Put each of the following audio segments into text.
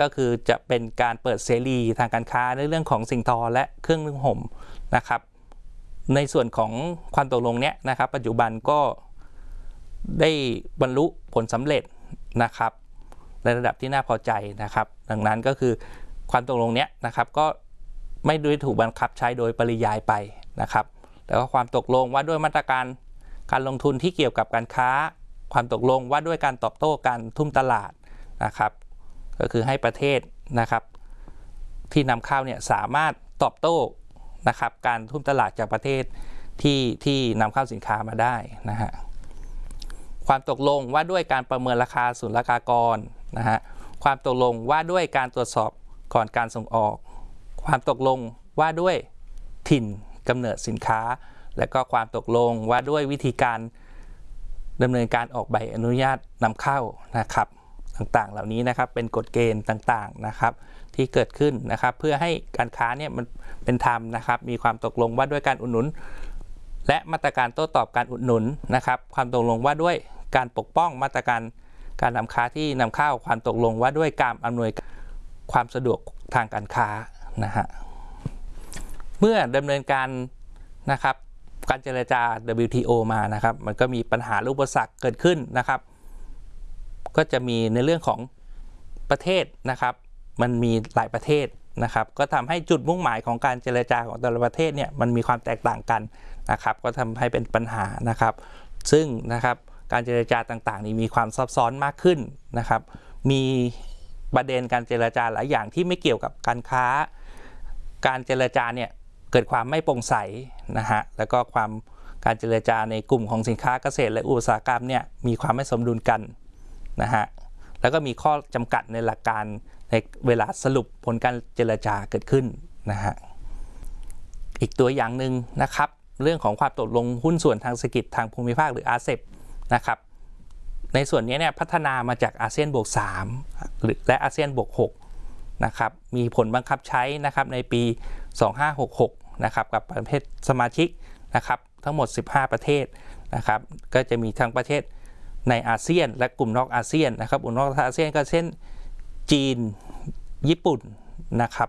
ก็คือจะเป็นการเปิดเสรีทางการค้าในเรื่องของสิ่งทอและเครื่องนึ่งห่มนะครับในส่วนของความตกลงเนี้ยนะครับปัจจุบันก็ได้บรรลุผลสำเร็จนะครับในระดับที่น่าพอใจนะครับดังนั้นก็คือความตกลงเนี้ยนะครับก็ไม่ได้ถูกบังคับใช้โดยปริยายไปนะครับแล้วก็ความตกลงว่าด้วยมาตรการการลงทุนที่เกี่ยวกับการค้าความตกลงว่าด้วยการตอบโต้การทุ่มตลาดนะครับก็คือให้ประเทศนะครับที่นำเข้าเนี่ยสามารถตอบโต้นะครับการทุ่มตลาดจากประเทศที่นำเข้าสินค้ามาได้นะฮะความตกลงว่าด้วยการประเมินราคาศุลกากรนะฮะความตกลงว่าด้วยการตรวจสอบก่อนการส่งออกความตกลงว่าด้วยถิ่นกำเนิดสินค้าและก็ความตกลงว่าด้วยวิธีการดำเนินการออกใบอนุญาตนำเข้านะครับต่างๆเหล่านี้นะครับเป็นกฎเกณฑ์ต่างๆนะครับที่เกิดขึ้นนะครับเพื่อให้การค้าเนี่ยมันเป็นธรรมนะครับมีความตกลงว่าด้วยการอุดหนุนและมาตรการโต้ตอบการอุดหนุนนะครับความตกลงว่าด้วยการปกป้องมาตรการการนำค้าที่นำเข้าความตกลงว่าด้วยการอำนวยความสะดวกทางการค้านะฮะเมื่อดำเนินการนะครับการเจรจา WTO มานะครับมันก็มีปัญหาอุปสรรคเกิดขึ้นนะครับก็จะมีในเรื่องของประเทศนะครับมันมีหลายประเทศนะครับก็ทำให้จุดมุ่งหมายของการเจรจาของแต่ละประเทศเนี่ยมันมีความแตกต่างกันนะครับก็ทำให้เป็นปัญหานะครับซึ่งนะครับการเจรจาต่างๆนี้มีความซับซ้อนมากขึ้นนะครับมีประเด็นการเจรจาหลายอย่างที่ไม่เกี่ยวกับการค้าการเจรจาเนี่ยเกิดความไม่โปร่งใสนะฮะแล้วก็การเจรจาในกลุ่มของสินค้าเกษตรและอุตสาหกรรมเนี่ยมีความไม่สมดุลกันนะฮะแล้วก็มีข้อจำกัดในหลักการในเวลาสรุปผลการเจรจาเกิดขึ้นนะฮะอีกตัวอย่างหนึ่งนะครับเรื่องของความตกลงหุ้นส่วนทางเศรษฐกิจทางภูมิภาคหรืออาเซปนะครับในส่วนนี้เนี่ยพัฒนามาจากอาเซียนบวก3และอาเซียนบวก6นะครับมีผลบังคับใช้นะครับในปี2566นะครับกับประเทศสมาชิกนะครับทั้งหมด15ประเทศนะครับก็จะมีทั้งประเทศในอาเซียนและกลุ่มนอกอาเซียนนะครับกลุ่มนอกอาเซียนก็เช่นจีนญี่ปุ่นนะครับ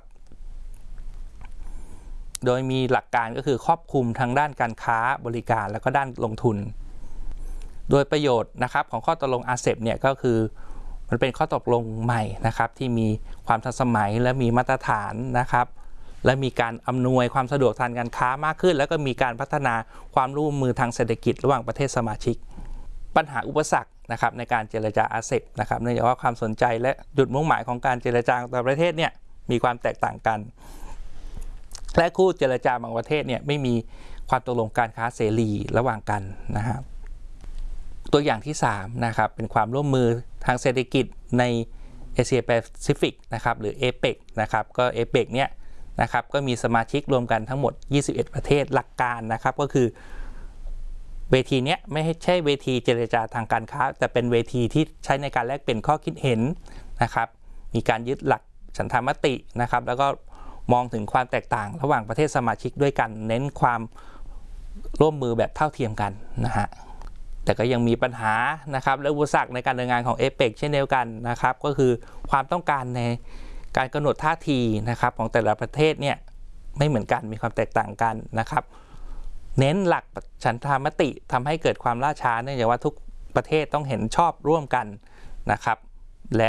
โดยมีหลักการก็คือครอบคลุมทั้งด้านการค้าบริการแล้วก็ด้านลงทุนโดยประโยชน์นะครับของข้อตกลงอาเซปเนี่ยก็คือมันเป็นข้อตกลงใหม่นะครับที่มีความทันสมัยและมีมาตรฐานนะครับและมีการอำนวยความสะดวกทางการค้ามากขึ้นแล้วก็มีการพัฒนาความร่วมมือทางเศรษฐกิจระหว่างประเทศสมาชิกปัญหาอุปสรรคนะครับในการเจรจาอาเซปนะครับเนื่องจากว่าความสนใจและจุดมุ่งหมายของการเจรจาต่างประเทศเนี่ยมีความแตกต่างกันและคู่เจรจาบางประเทศเนี่ยไม่มีความตกลงการค้าเสรีระหว่างกันนะครับตัวอย่างที่3นะครับเป็นความร่วมมือทางเศรษฐกิจในเอเชียแปซิฟิกนะครับหรือ APEC นะครับก็ APEC เนี่ยนะครับก็มีสมาชิกรวมกันทั้งหมด21ประเทศหลักการนะครับก็คือเวทีนี้ไม่ใช่เวทีเจรจาทางการค้าแต่เป็นเวทีที่ใช้ในการแลกเปลี่ยนข้อคิดเห็นนะครับมีการยึดหลักฉันทามตินะครับแล้วก็มองถึงความแตกต่างระหว่างประเทศสมาชิกด้วยกันเน้นความร่วมมือแบบเท่าเทียมกันนะฮะแต่ก็ยังมีปัญหานะครับและอุปสรรคในการดำเนินงานของ APEC เช่นเดียวกันนะครับก็คือความต้องการในการกำหนดท่าทีนะครับของแต่ละประเทศเนี่ยไม่เหมือนกันมีความแตกต่างกันนะครับเน้นหลักฉันทามติทำให้เกิดความล่าช้าเนื่องจากว่าทุกประเทศต้องเห็นชอบร่วมกันนะครับและ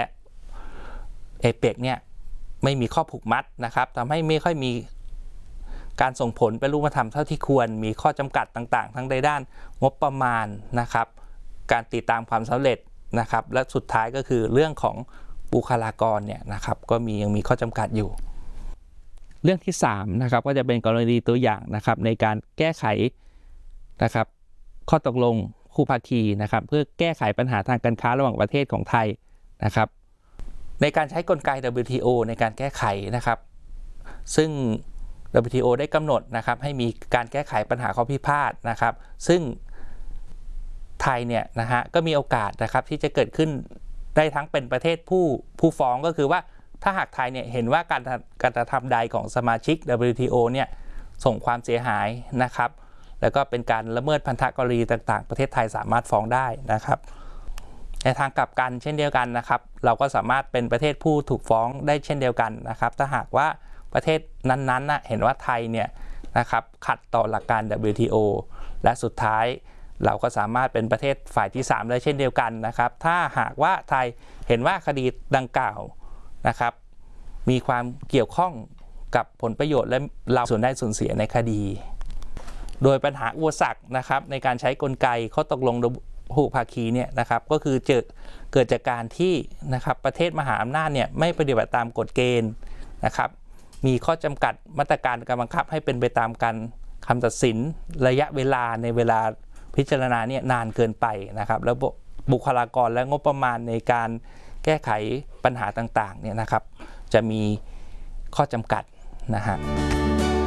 APEC เนี่ยไม่มีข้อผูกมัดนะครับทำให้ไม่ค่อยมีการส่งผลเป็นรูปธรรมเท่าที่ควรมีข้อจำกัดต่างๆทั้งในด้านงบประมาณนะครับการติดตามความสำเร็จนะครับและสุดท้ายก็คือเรื่องของบุคลากรเนี่ยนะครับก็ยังมีข้อจำกัดอยู่เรื่องที่3นะครับก็จะเป็นกรณีตัวอย่างนะครับในการแก้ไขนะครับข้อตกลงคู่ภาคีนะครับเพื่อแก้ไขปัญหาทางการค้าระหว่างประเทศของไทยนะครับในการใช้กลไก WTO ในการแก้ไขนะครับซึ่ง WTO ได้กำหนดนะครับให้มีการแก้ไขปัญหาข้อพิพาทนะครับซึ่งไทยเนี่ยนะฮะก็มีโอกาสนะครับที่จะเกิดขึ้นได้ทั้งเป็นประเทศผู้ฟ้องก็คือว่าถ้าหากไทยเนี่ยเห็นว่าการกระทำใดของสมาชิก WTO เนี่ยส่งความเสียหายนะครับแล้วก็เป็นการละเมิดพันธกรณีต่างๆประเทศไทยสามารถฟ้องได้นะครับในทางกลับกันเช่นเดียวกันนะครับเราก็สามารถเป็นประเทศผู้ถูกฟ้องได้เช่นเดียวกันนะครับถ้าหากว่าประเทศนั้นๆเห็นว่าไทยเนี่ยนะครับขัดต่อหลักการ WTO และสุดท้ายเราก็สามารถเป็นประเทศฝ่ายที่3ได้เช่นเดียวกันนะครับถ้าหากว่าไทยเห็นว่าคดีดังกล่าวนะครับมีความเกี่ยวข้องกับผลประโยชน์และเราส่วนได้ส่วนเสียในคดีโดยปัญหาอุปสรรคนะครับในการใช้กลไกข้อตกลงพหุภาคีเนี่ยนะครับก็คือเกิดจากการที่นะครับประเทศมหาอำนาจเนี่ยไม่ปฏิบัติตามกฎเกณฑ์นะครับมีข้อจำกัดมาตรการการบังคับให้เป็นไปตามการคำตัดสินระยะเวลาในเวลาพิจารณาเนี่ยนานเกินไปนะครับแล้วบุคลากรและงบประมาณในการแก้ไขปัญหาต่างๆเนี่ยนะครับจะมีข้อจำกัดนะฮะ